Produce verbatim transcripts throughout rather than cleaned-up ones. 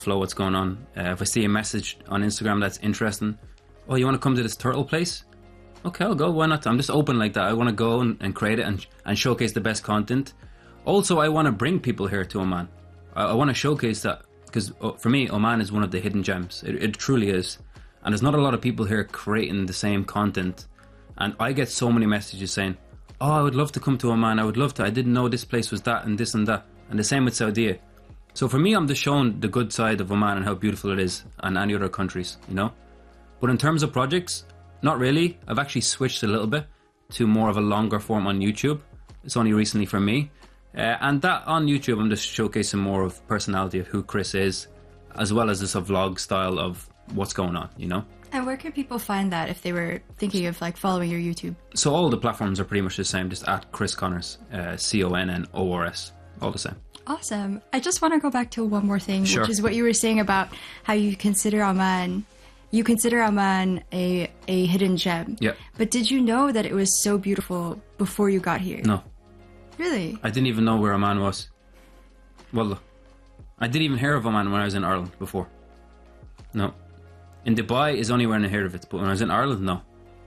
flow what's going on. Uh, if I see a message on Instagram that's interesting, oh, you want to come to this turtle place? Okay, I'll go. Why not? I'm just open like that. I want to go and, and create it and, and showcase the best content. Also, I want to bring people here to Oman. I, I want to showcase that because uh, for me, Oman is one of the hidden gems. It, it truly is. And there's not a lot of people here creating the same content. And I get so many messages saying, oh, I would love to come to Oman. I would love to. I didn't know this place was that and this and that. And the same with Saudi. So for me, I'm just showing the good side of Oman and how beautiful it is and any other countries, you know? But in terms of projects, not really. I've actually switched a little bit to more of a longer form on YouTube. It's only recently for me. Uh, and that on YouTube, I'm just showcasing more of personality of who Chris is, as well as this a vlog style of what's going on, you know? And where could people find that if they were thinking of like following your YouTube? So all the platforms are pretty much the same, just at Chris Connors, uh, C O N N O R S, all the same. Awesome. I just want to go back to one more thing, Sure. which is what you were saying about how you consider Oman, you consider Oman a, a hidden gem. Yeah. But did you know that it was so beautiful before you got here? No. Really? I didn't even know where Oman was. Wallah. I didn't even hear of Oman when I was in Ireland before. No. In Dubai is only when I heard of it, but when I was in Ireland, no.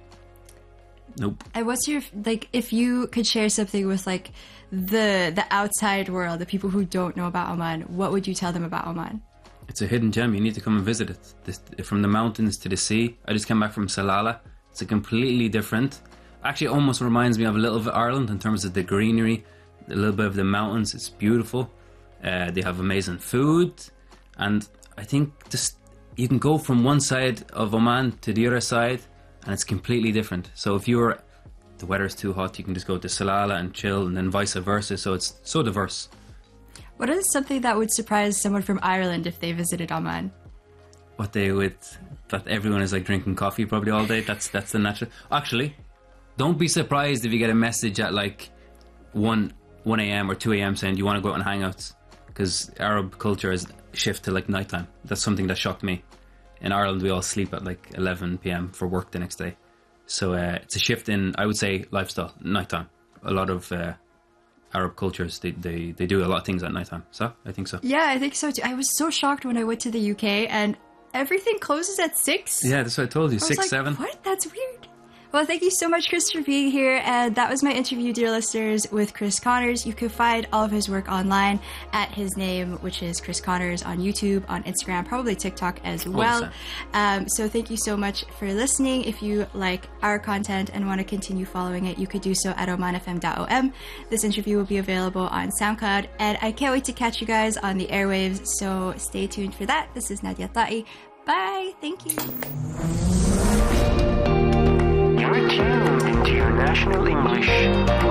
Nope. And what's your, like, if you could share something with, like, the the outside world, the people who don't know about Oman, what would you tell them about Oman? It's a hidden gem. You need to come and visit it. This, from the mountains to the sea. I just came back from Salalah. It's a completely different. Actually, it almost reminds me of a little bit of Ireland in terms of the greenery, a little bit of the mountains. It's beautiful. Uh, they have amazing food. And I think just you can go from one side of Oman to the other side and it's completely different. So if you're, the weather's too hot, you can just go to Salalah and chill, and then vice versa. So it's so diverse. What is something that would surprise someone from Ireland if they visited Oman? What they would, that everyone is like drinking coffee probably all day. That's that's the natural. Actually, don't be surprised if you get a message at like one one a m or two a m saying, do you want to go out on hangouts? Because Arab culture is shift to like nighttime. That's something that shocked me. In Ireland, we all sleep at like eleven p m for work the next day. So uh, it's a shift in, I would say, lifestyle, nighttime. A lot of uh, Arab cultures, they, they, they do a lot of things at nighttime. So I think so. Yeah, I think so too. I was so shocked when I went to the U K and everything closes at six. Yeah, that's what I told you, I was six, like, seven. What? That's weird. Well, thank you so much, Chris, for being here. And that was my interview, dear listeners, with Chris Connors. You can find all of his work online at his name, which is Chris Connors, on YouTube, on Instagram, probably TikTok as well. Um, so thank you so much for listening. If you like our content and want to continue following it, you could do so at oman f m dot o m. This interview will be available on SoundCloud. And I can't wait to catch you guys on the airwaves. So stay tuned for that. This is Nadia Ta'i. Bye. Thank you. You're tuned into your national English.